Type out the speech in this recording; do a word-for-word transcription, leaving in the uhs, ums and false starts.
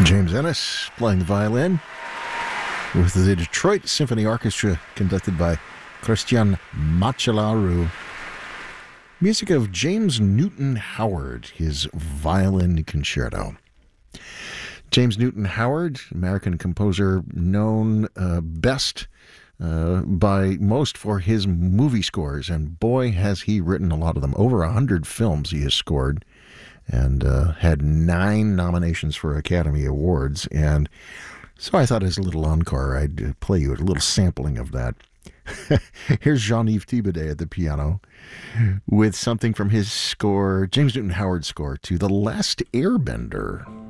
James Ennis playing the violin with the Detroit Symphony Orchestra conducted by Christian Macellaro. Music of James Newton Howard, his violin concerto. James Newton Howard, American composer known uh, best uh, by most for his movie scores, and boy has he written a lot of them. Over a hundred films he has scored, and uh, had nine nominations for Academy Awards. And so I thought as a little encore I'd uh, play you a little sampling of that. Here's Jean-Yves Thibaudet at the piano with something from his score, James Newton Howard's score to The Last Airbender.